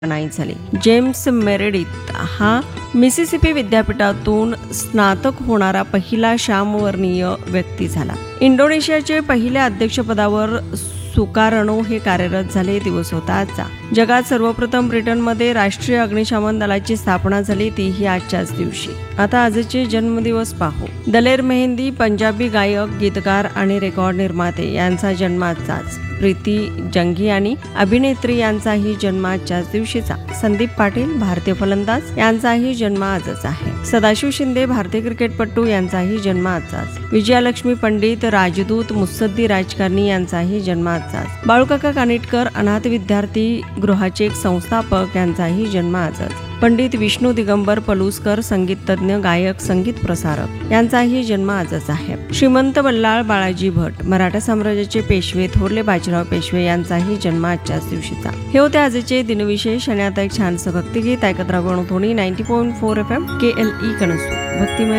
नाही झाली. James Meredith हा मिसिसिपी विद्यापीठातून स्नातक होणारा पहिला श्यामवर्णीय व्यक्ती झाला. इंडोनेशियाचे पहिल्या अध्यक्षपदावर सुकार्नो हे कार्यरत झाले दिवस होता आजचा. जगात सर्वप्रथम ब्रिटनमध्ये राष्ट्रीय अग्निशमन दलाची स्थापना झाली, तीही आजच्याच दिवशी. आता आजचे जन्मदिवस पाहू. दलेर मेहंदी पंजाबी गायक, गीतकार आणि रेकॉर्ड निर्माते यांचा जन्म आजचाच. प्रीती जंगी आणि अभिनेत्री यांचाही जन्म आजच्याच दिवशीचा. संदीप पाटील भारतीय फलंदाज यांचाही जन्म आजच आहे. सदाशिव शिंदे भारतीय क्रिकेटपटू यांचाही जन्म आजचाच. विजयालक्ष्मी पंडित राजदूत मुत्सद्दी राजकारणी यांचाही जन्म आजचाच. बाळूकाका कानिटकर अनाथ विद्यार्थी गृहाचे एक संस्थापक यांचाही जन्म आजच. पंडित विष्णू दिगंबर पलुसकर संगीततज्ञ, गायक, संगीत प्रसारक यांचाही जन्म आजच आहे. श्रीमंत बल्लाळ बाळाजी भट मराठा साम्राज्याचे पेशवे थोरले बाजीराव पेशवे यांचाही जन्म आजच्याच दिवशीचा. हे होते आजचे दिनविशेष आणि आता एक छानसं भक्तिगीत ऐकत राहू. 90.4 FM KLE कणसूर भक्तिमय